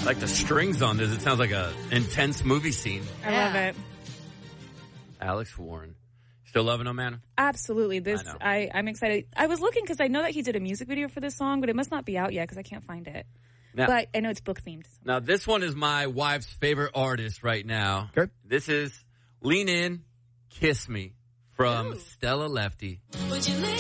like the strings on this. It sounds like a intense movie scene. I love it. Alex Warren. Still loving him, man? Absolutely. I'm excited. I was looking because I know that he did a music video for this song, but it must not be out yet because I can't find it. Now, but I know it's book themed. Now, this one is my wife's favorite artist right now. Okay. This is Lean In, Kiss Me from Stella Lefty. Would you